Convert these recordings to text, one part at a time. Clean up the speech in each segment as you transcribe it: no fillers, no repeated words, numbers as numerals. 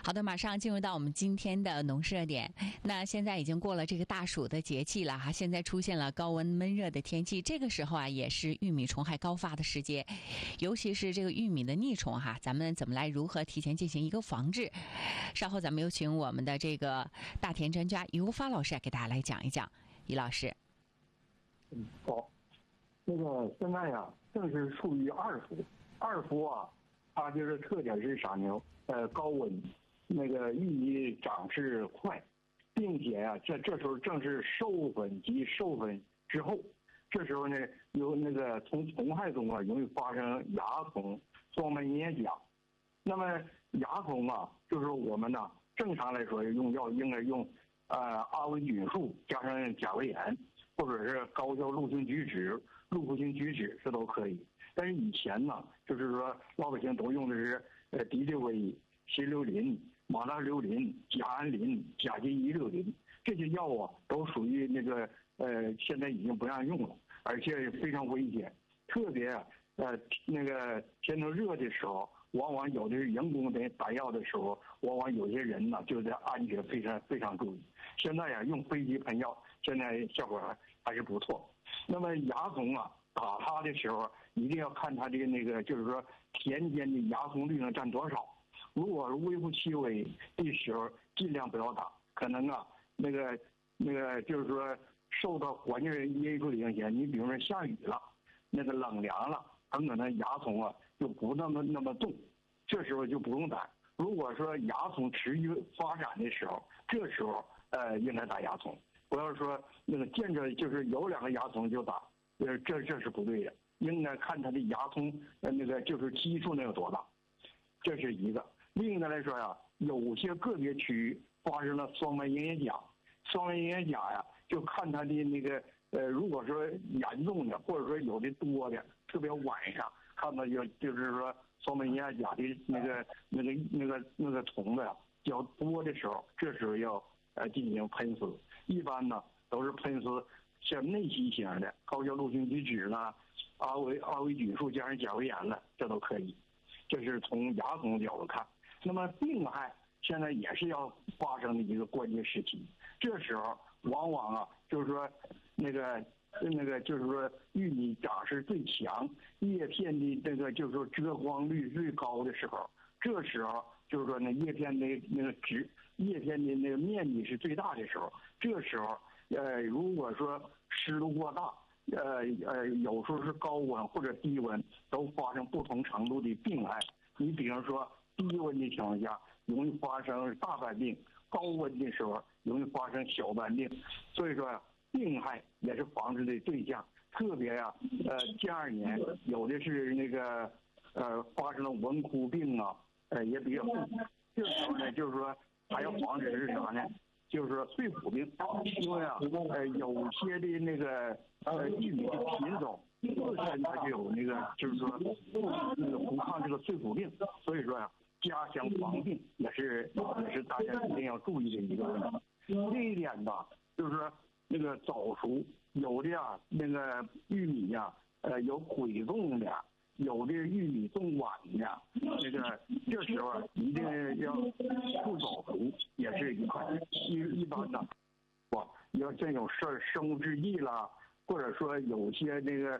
好的，马上进入到我们今天的农事热点。那现在已经过了这个大暑的节气了哈，现在出现了高温闷热的天气，这个时候啊也是玉米虫害高发的时节，尤其是这个玉米的腻虫哈，咱们怎么来如何提前进行一个防治？稍后咱们有请我们的这个大田专家于无发老师给大家来讲一讲。于老师， 好，那个现在呀，正是处于二伏，二伏啊，它就是特点是啥呢？高温，那个玉米长势快，并且呀、这时候正是授粉及授粉之后，这时候呢，有那个从虫害中啊，容易发生蚜虫、双门银叶甲。那么蚜虫啊，就是我们呢，正常来说应该用阿维菌素加上甲维盐，或者是高效氯氰菊酯、氯呋氰菊酯，这都可以。但是以前呢，就是说老百姓都用的是敌六维、石硫磷、马达硫磷、甲胺磷、甲基乙硫磷这些药啊，都属于那个现在已经不让用了，而且非常危险。特别那个天气热的时候，往往有的是人工的打药的时候，往往有些人呢就在安全非常非常注意。现在呀，用飞机喷药，现在效果还是不错。那么蚜虫啊，打它的时候一定要看它的那个，就是说田间的蚜虫率能占多少。如果是微乎其微的时候，尽量不要打。可能啊，那个就是说受到环境因素的影响，你比如说下雨了，那个冷凉了，很可能蚜虫啊就不那么重，这时候就不用打。如果说蚜虫持续发展的时候，这时候应该打蚜虫。不要说那个见着就是有两个蚜虫就打，这是不对的。应该看它的蚜虫那个就是基数能有多大，这是一个。另一个来说呀，有些个别区域发生了双门银叶甲，双门银叶甲呀，就看它的那个如果说严重的，或者说有的多的，特别晚上看到就是说双门银叶甲的那个虫子呀比较多的时候，这时候要进行喷死。一般呢都是喷死像内息型的高效氯氰菊酯啦、阿维菌素加上甲维盐了，这都可以。这是从蚜虫的角度看。那么病害现在也是要发生的一个关键时期，这时候往往啊，就是说那个就是说玉米长势最强，叶片的这个就是说遮光率最高的时候，这时候就是说呢叶片的那个叶片的那个面积是最大的时候，这时候如果说湿度过大，有时候是高温或者低温都发生不同程度的病害。你比如说低温的情况下容易发生大斑病，高温的时候容易发生小斑病，所以说病害也是防治的对象。特别呀，近2年有的是那个发生了蚊枯病啊，也比较重。这时候呢，就是说还要防止是啥呢？就是说碎腐病，因为啊，有些的那个玉米的品种自身它就有那个，就是说那个不抗这个碎腐病，所以说呀，加强防病也是大家一定要注意的一个问题。另一点吧，就是说那个早熟，有的啊那个玉米呀，有鬼种的。有的玉米种晚的，这时候一定要不早熟，也是一般的。要这种生物制剂啦，或者说有些那个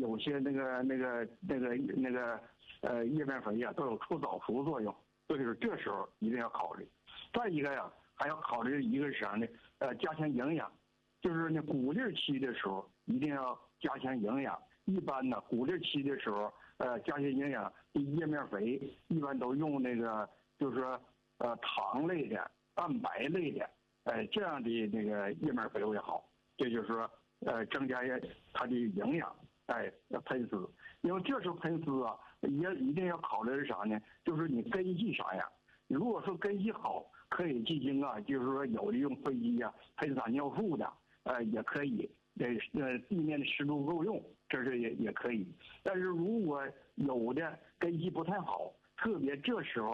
叶面肥呀，都有促早熟作用，所以说这时候一定要考虑。再一个呀，还要考虑一个是啥呢？加强营养，就是那谷粒期的时候一定要加强营养。一般呢，谷粒期的时候，加强营养的叶面肥一般都用那个，就是说，糖类的、蛋白类的，这样的那个叶面肥为好。这就是说，增加它的营养，喷丝。因为这时候喷丝啊，也一定要考虑是啥呢？就是你根系啥样。如果说根系好，可以进行啊，就是说有的用飞机呀喷洒尿素的，也可以。地面的湿度够用，这是也可以。但是如果有的根系不太好，特别这时候